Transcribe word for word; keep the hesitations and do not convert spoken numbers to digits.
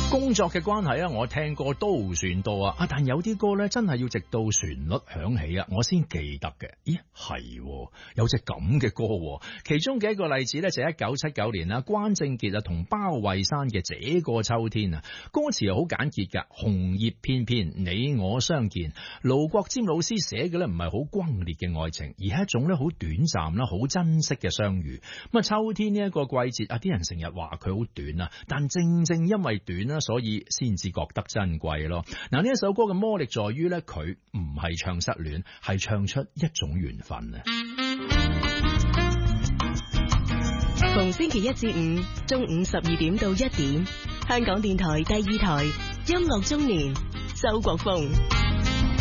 工作嘅關係啊，我聽歌都算多啊，但有啲歌咧真係要直到旋律響起啊，我先記得嘅。咦，係有隻咁嘅歌，其中嘅一個例子咧就係一九七九年啦，關正傑啊同包慧珊嘅《這個秋天》啊，歌詞又好簡潔噶，紅葉片片，你我相見。盧國沾老師寫嘅咧唔係好轟烈嘅愛情，而係一種咧好短暫啦、好珍惜嘅相遇。咁啊，秋天呢一個季節啊，啲人成日話佢好短啊，但正正因為短啦，所以先至覺得珍貴咯。嗱，呢一首歌嘅魔力在於咧，佢唔係唱失戀，係唱出一種緣分啊。 逢星期一至五中午十二點到一點，香港電台第二台音樂中年，周國峰。